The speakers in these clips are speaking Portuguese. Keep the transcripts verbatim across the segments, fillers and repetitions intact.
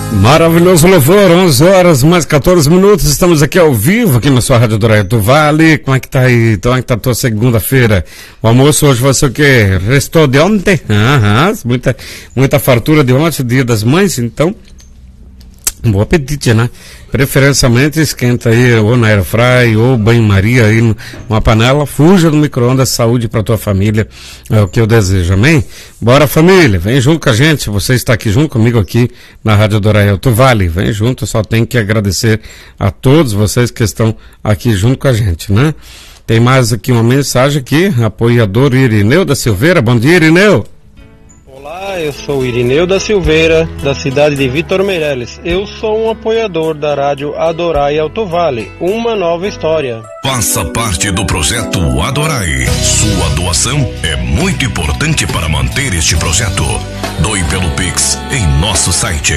Maravilhoso louvor, onze horas mais quatorze minutos, estamos aqui ao vivo, aqui na sua Rádio Douraia do Vale. Como é que tá aí? Como é que tá a tua segunda-feira? O almoço hoje vai ser o quê? Restou de ontem? Aham, muita, muita fartura de ontem, dia das mães, então, bom apetite, né? Preferencialmente esquenta aí ou na airfry ou banho-maria aí numa panela, fuja do micro-ondas, saúde para tua família, é o que eu desejo, amém? Bora família, vem junto com a gente, você está aqui junto comigo aqui na Rádio Douraia do Vale, vem junto, só tenho que agradecer a todos vocês que estão aqui junto com a gente, né? Tem mais aqui uma mensagem aqui, apoiador Irineu da Silveira, bom dia Irineu! Olá, eu sou Irineu da Silveira, da cidade de Vitor Meireles. Eu sou um apoiador da rádio Adorai Alto Vale, uma nova história. Faça parte do projeto Adorai. Sua doação é muito importante para manter este projeto. Doe pelo Pix em nosso site.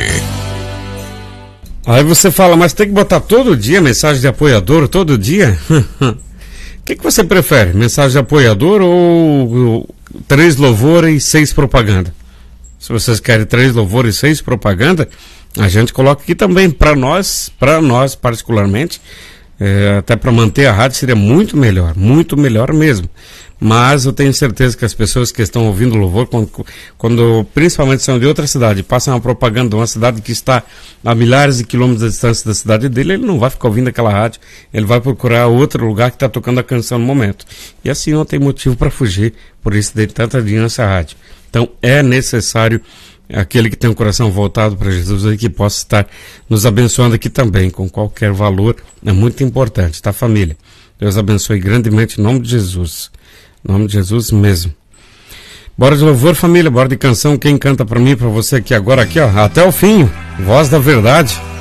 Aí você fala, mas tem que botar todo dia mensagem de apoiador, todo dia? O que, que você prefere? Mensagem de apoiador ou três louvores e seis propaganda? Se vocês querem três louvores e seis propaganda, a gente coloca aqui também para nós, para nós particularmente, é, até para manter a rádio seria muito melhor, muito melhor mesmo. Mas eu tenho certeza que as pessoas que estão ouvindo o louvor, quando, quando principalmente são de outra cidade, passam uma propaganda de uma cidade que está a milhares de quilômetros de distância da cidade dele, ele não vai ficar ouvindo aquela rádio, ele vai procurar outro lugar que está tocando a canção no momento. E assim não tem motivo para fugir, por isso tem tanta audiência a rádio. Então é necessário aquele que tem o coração voltado para Jesus aí que possa estar nos abençoando aqui também, com qualquer valor, é muito importante, tá família? Deus abençoe grandemente em nome de Jesus. Em nome de Jesus mesmo. Bora de louvor, família, bora de canção. Quem canta pra mim, pra você aqui agora, aqui, ó, até o fim, Voz da Verdade.